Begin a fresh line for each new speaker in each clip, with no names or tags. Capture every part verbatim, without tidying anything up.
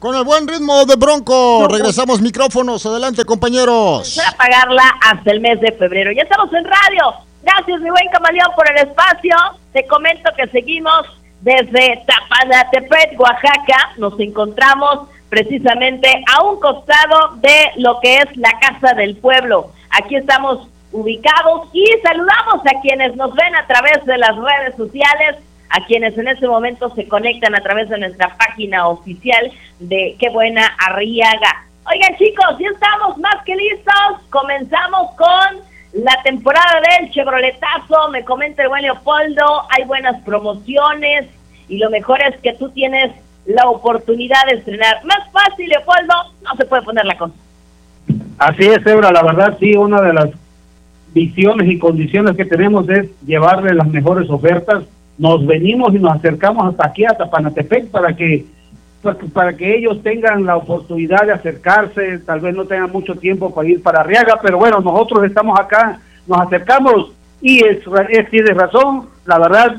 Con el buen ritmo de Bronco, regresamos micrófonos, adelante compañeros.
Voy a pagarla hasta el mes de febrero. Ya estamos en radio. Gracias, mi buen camaleón, por el espacio. Te comento que seguimos desde Tapanatepec, Oaxaca. Nos encontramos precisamente a un costado de lo que es la Casa del Pueblo. Aquí estamos ubicados y saludamos a quienes nos ven a través de las redes sociales, a quienes en este momento se conectan a través de nuestra página oficial de Qué Buena Arriaga. Oigan, chicos, ya estamos más que listos. Comenzamos con la temporada del Chevroletazo. Me comenta el buen Leopoldo, hay buenas promociones y lo mejor es que tú tienes la oportunidad de estrenar. Más fácil, Leopoldo, no se puede poner la cosa.
Así es, Ebra, la verdad sí, una de las visiones y condiciones que tenemos es llevarle las mejores ofertas. Nos venimos y nos acercamos hasta aquí a Tapanatepec para que para que ellos tengan la oportunidad de acercarse, tal vez no tengan mucho tiempo para ir para Arriaga, pero bueno, nosotros estamos acá, nos acercamos y es, es tiene razón, la verdad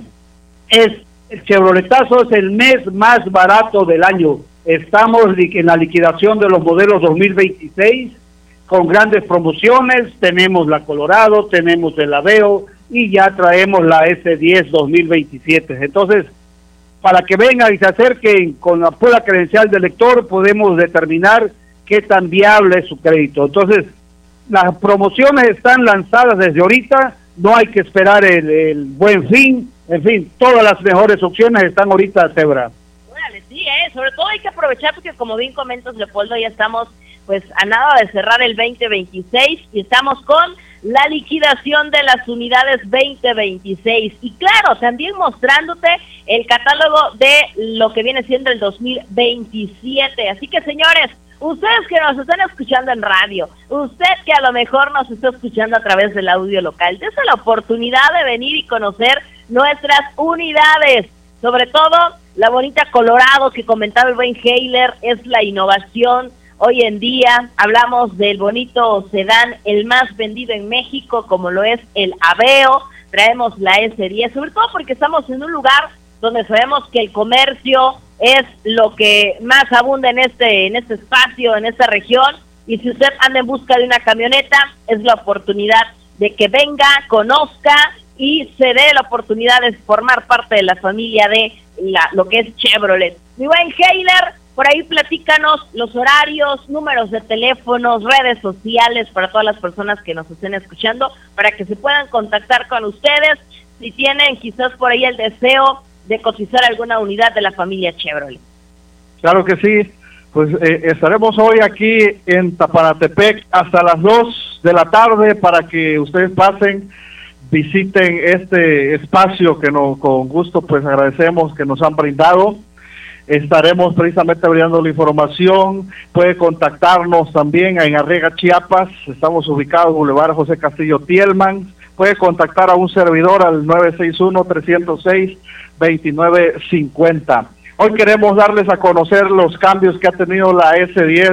es el Chevroletazo es el mes más barato del año. Estamos en la liquidación de los modelos dos mil veintiséis con grandes promociones, tenemos la Colorado, tenemos el Aveo y ya traemos la ese diez dos mil veintisiete. Entonces, para que vengan y se acerquen con la pura credencial del lector, podemos determinar qué tan viable es su crédito. Entonces, las promociones están lanzadas desde ahorita, no hay que esperar el, el Buen Fin, en fin, todas las mejores opciones están ahorita, Zebra.
Órale, sí, eh, sobre todo hay que aprovechar porque como bien comentas, Leopoldo, ya estamos pues a nada de cerrar el veinte veintiséis y estamos con la liquidación de las unidades veinte veintiséis y claro, también mostrándote el catálogo de lo que viene siendo el dos mil veintisiete, así que señores, ustedes que nos están escuchando en radio, usted que a lo mejor nos está escuchando a través del audio local, dése la oportunidad de venir y conocer nuestras unidades, sobre todo la bonita Colorado que comentaba el buen Heiler, es la innovación. Hoy en día hablamos del bonito sedán, el más vendido en México, como lo es el Aveo. Traemos la ese diez, sobre todo porque estamos en un lugar donde sabemos que el comercio es lo que más abunda en este en este espacio, en esta región. Y si usted anda en busca de una camioneta, es la oportunidad de que venga, conozca y se dé la oportunidad de formar parte de la familia de la, lo que es Chevrolet. Mi buen Heiler, por ahí platícanos los horarios, números de teléfonos, redes sociales para todas las personas que nos estén escuchando, para que se puedan contactar con ustedes si tienen quizás por ahí el deseo de cotizar alguna unidad de la familia Chevrolet.
Claro que sí, pues eh, estaremos hoy aquí en Tapanatepec hasta las dos de la tarde para que ustedes pasen, visiten este espacio que no, con gusto pues agradecemos que nos han brindado. Estaremos precisamente brindando la información, puede contactarnos también en Arriaga, Chiapas, estamos ubicados en Boulevard José Castillo Tielman, puede contactar a un servidor al nueve seis uno, tres cero seis, dos nueve cinco cero. Hoy queremos darles a conocer los cambios que ha tenido la ese diez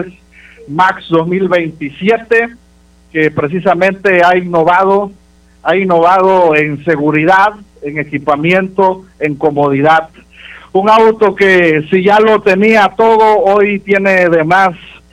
Max dos mil veintisiete, que precisamente ha innovado, ha innovado en seguridad, en equipamiento, en comodidad. Un auto que si ya lo tenía todo, hoy tiene de más,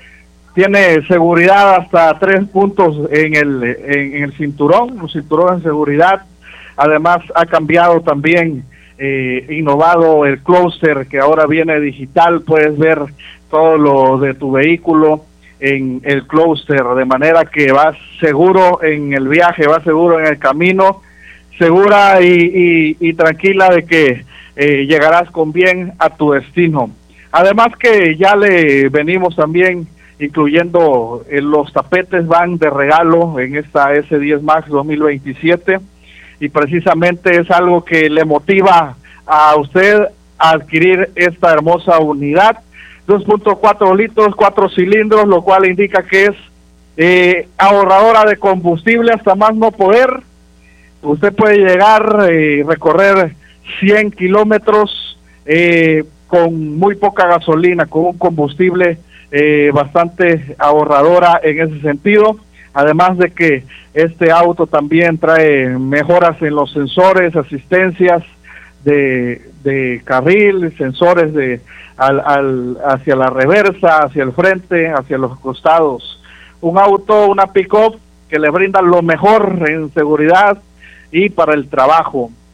tiene seguridad hasta tres puntos en el, en, en el cinturón, un cinturón de seguridad. Además ha cambiado también, eh, innovado el clúster que ahora viene digital, puedes ver todo lo de tu vehículo en el clúster, de manera que vas seguro en el viaje, vas seguro en el camino, segura y, y, y tranquila de que Eh, llegarás con bien a tu destino. Además que ya le venimos también incluyendo eh, los tapetes van de regalo en esta ese diez Max dos mil veintisiete y precisamente es algo que le motiva a usted a adquirir esta hermosa unidad. dos punto cuatro litros, cuatro cilindros, lo cual indica que es eh, ahorradora de combustible hasta más no poder. Usted puede llegar y eh, recorrer cien kilómetros eh, con muy poca gasolina, con un combustible eh, bastante ahorradora en ese sentido, además de que este auto también trae mejoras en los sensores, asistencias de, de carril, sensores de al, al, hacia la reversa, hacia el frente, hacia los costados. Un auto, una pick-up que le brinda lo mejor en seguridad y para el trabajo.